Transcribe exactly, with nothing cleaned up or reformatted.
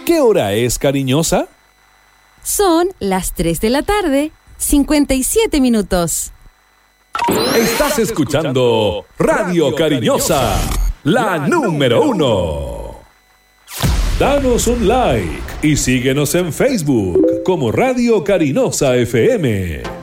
¿Qué hora es, cariñosa? Son las tres de la tarde, cincuenta y siete minutos. Estás escuchando Radio Cariñosa, la número uno. Danos un like y síguenos en Facebook como Radio Cariñosa F M.